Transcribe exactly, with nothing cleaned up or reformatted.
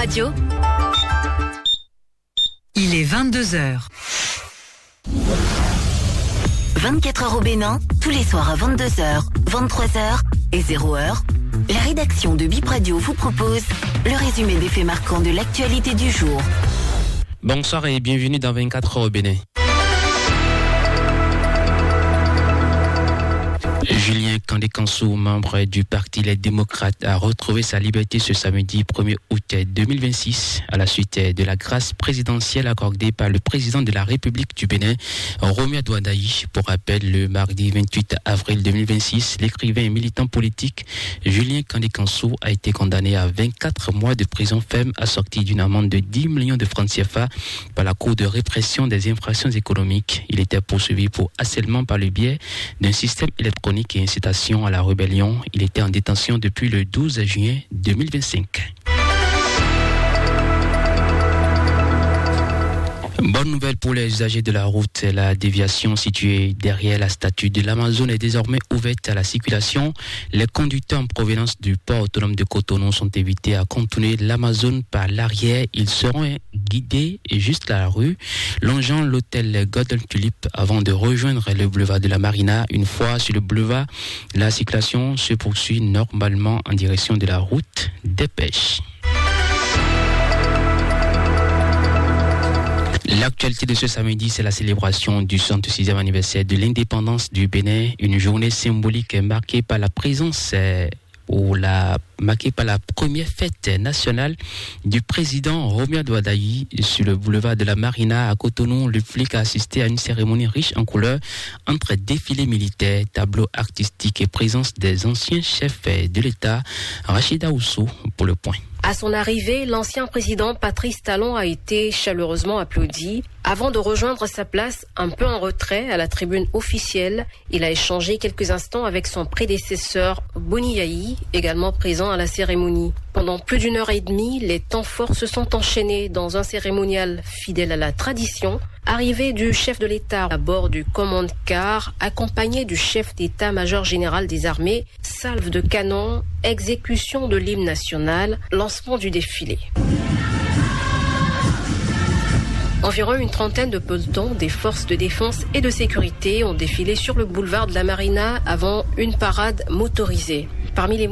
Radio. Il est vingt-deux heures. vingt-quatre heures au Bénin, tous les soirs à vingt-deux heures, vingt-trois heures et zéro heure. La rédaction de Bip Radio vous propose le résumé des faits marquants de l'actualité du jour. Bonsoir et bienvenue dans vingt-quatre heures au Bénin. Julien Kandé-Kansou, membre du Parti Les Démocrates, a retrouvé sa liberté ce samedi premier août deux mille vingt-six à la suite de la grâce présidentielle accordée par le président de la République du Bénin, Romuald Douadaï. Pour rappel, le mardi vingt-huit avril deux mille vingt-six, l'écrivain et militant politique Julien Kandé-Kansou a été condamné à vingt-quatre mois de prison ferme assortie d'une amende de dix millions de francs C F A par la Cour de répression des infractions économiques. Il était poursuivi pour harcèlement par le biais d'un système électronique et incitation à la rébellion. Il était en détention depuis le douze juin deux mille vingt-cinq. Bonne nouvelle pour les usagers de la route. La déviation située derrière la statue de l'Amazone est désormais ouverte à la circulation. Les conducteurs en provenance du port autonome de Cotonou sont invités à contourner l'Amazone par l'arrière. Ils seront guidés juste à la rue, longeant l'hôtel Golden Tulip avant de rejoindre le boulevard de la Marina. Une fois sur le boulevard, la circulation se poursuit normalement en direction de la route des Pêches. L'actualité de ce samedi, c'est la célébration du soixante-sixième anniversaire de l'indépendance du Bénin, une journée symbolique marquée par la présence ou la marquée par la première fête nationale du président Romuald Douadaï sur le boulevard de la Marina à Cotonou. Le public a assisté à une cérémonie riche en couleurs entre défilés militaires, tableaux artistiques et présence des anciens chefs de l'État. Rachida Oussou pour le point. À son arrivée, l'ancien président Patrice Talon a été chaleureusement applaudi. Avant de rejoindre sa place, un peu en retrait à la tribune officielle, il a échangé quelques instants avec son prédécesseur Boni Yayi, également présent à la cérémonie. Pendant plus d'une heure et demie, les temps forts se sont enchaînés dans un cérémonial fidèle à la tradition. Arrivée du chef de l'État à bord du command car, accompagné du chef d'état-major général des armées, salve de canon, exécution de l'hymne national, lancement du défilé. Environ une trentaine de pelotons des forces de défense et de sécurité ont défilé sur le boulevard de la Marina avant une parade motorisée. Parmi les